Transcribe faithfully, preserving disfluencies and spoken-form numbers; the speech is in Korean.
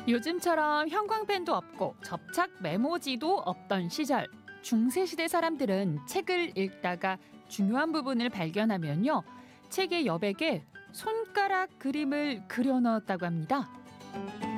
요즘처럼 형광펜도 없고 접착 메모지도 없던 시절, 중세시대 사람들은 책을 읽다가 중요한 부분을 발견하면요, 책의 여백에 손가락 그림을 그려 넣었다고 합니다.